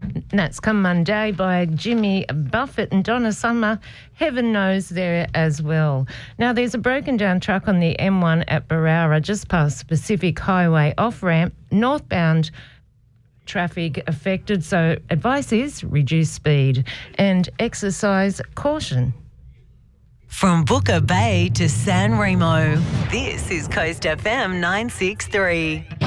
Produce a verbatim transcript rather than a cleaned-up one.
That's Come Monday by Jimmy Buffett and Donna Summer. Heaven knows there as well. Now, there's a broken down truck on the M one at Barara, just past Pacific Highway off-ramp, northbound traffic affected. So advice is reduce speed and exercise caution. From Booker Bay to San Remo, this is Coast F M nine six three.